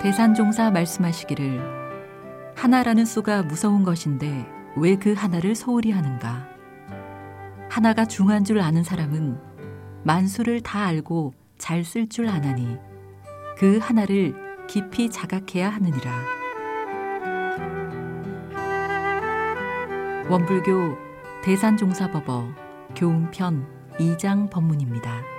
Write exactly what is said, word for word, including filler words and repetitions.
대산종사 말씀하시기를 하나라는 수가 무서운 것인데 왜 그 하나를 소홀히 하는가. 하나가 중한 줄 아는 사람은 만수를 다 알고 잘 쓸 줄 아나니 그 하나를 깊이 자각해야 하느니라. 원불교 대산종사법어 교훈편 이 장 법문입니다.